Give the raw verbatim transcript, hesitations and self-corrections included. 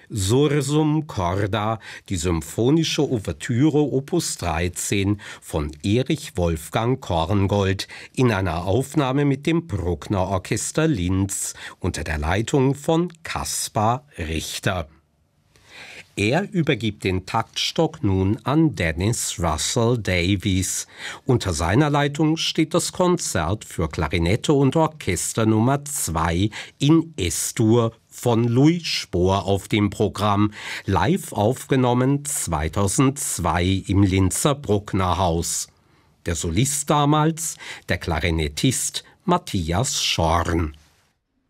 Sursum Corda, die symphonische Ouvertüre Opus dreizehn von Erich Wolfgang Korngold in einer Aufnahme mit dem Bruckner Orchester Linz unter der Leitung von Kaspar Richter. Er übergibt den Taktstock nun an Dennis Russell Davies. Unter seiner Leitung steht das Konzert für Klarinette und Orchester Nummer zwei in Es-Dur von Louis Spohr auf dem Programm, live aufgenommen zweitausendzwei im Linzer Bruckner Haus. Der Solist damals, der Klarinettist Matthias Schorn.